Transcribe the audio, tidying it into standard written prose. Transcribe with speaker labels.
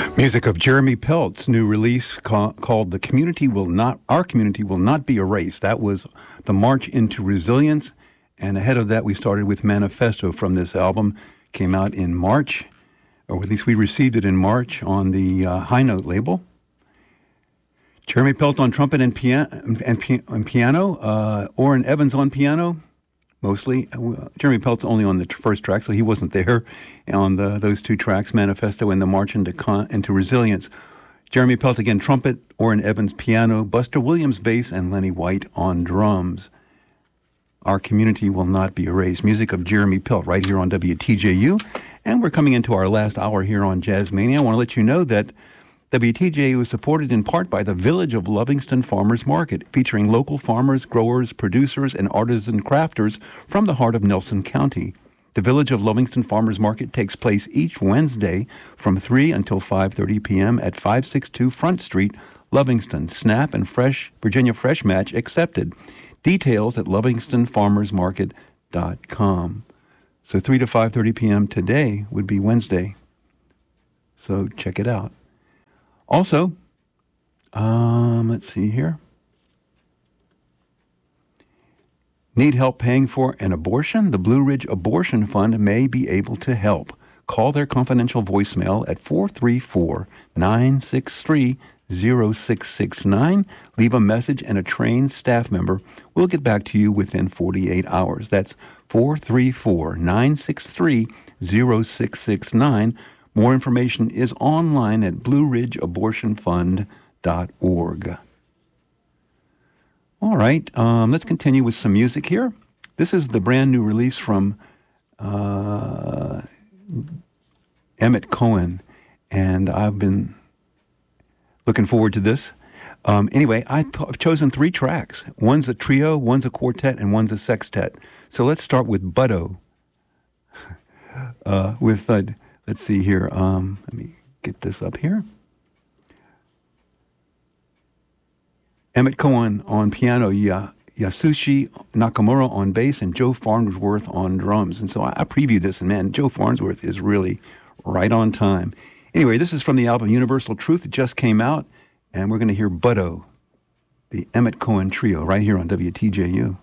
Speaker 1: Music of Jeremy Pelt's new release called Our Community Will Not Be Erased. That was the March into Resilience. And ahead of that, we started with Manifesto from this album. Came out in March, or at least we received it in March on the High Note label. Jeremy Pelt on trumpet and piano. Orrin Evans on piano. Mostly. Jeremy Pelt's only on the first track, so he wasn't there on those two tracks, Manifesto and the March into Resilience. Jeremy Pelt again, trumpet, Orrin Evans piano, Buster Williams bass, and Lenny White on drums. Our Community Will Not Be Erased. Music of Jeremy Pelt right here on WTJU. And we're coming into our last hour here on Jazzmania. I want to let you know that WTJU is supported in part by the Village of Lovingston Farmers Market, featuring local farmers, growers, producers, and artisan crafters from the heart of Nelson County. The Village of Lovingston Farmers Market takes place each Wednesday from 3 until 5:30 p.m. at 562 Front Street, Lovingston. SNAP and Virginia Fresh Match accepted. Details at lovingstonfarmersmarket.com. So 3 to 5:30 p.m. today would be Wednesday. So check it out. Also, let's see here. Need help paying for an abortion? The Blue Ridge Abortion Fund may be able to help. Call their confidential voicemail at 434-963-0669. Leave a message and a trained staff member will get back to you within 48 hours. That's 434-963-0669. More information is online at blueridgeabortionfund.org. All right, let's continue with some music here. This is the brand new release from Emmett Cohen, and I've been looking forward to this. Anyway, I've chosen 3 tracks. One's a trio, one's a quartet, and one's a sextet. So let's start with Butto. Let's see here. Let me get this up here. Emmett Cohen on piano, Yasushi Nakamura on bass, and Joe Farnsworth on drums. And so I previewed this, and man, Joe Farnsworth is really right on time. Anyway, this is from the album Universal Truth. It just came out, and we're going to hear Butto, the Emmett Cohen Trio, right here on WTJU.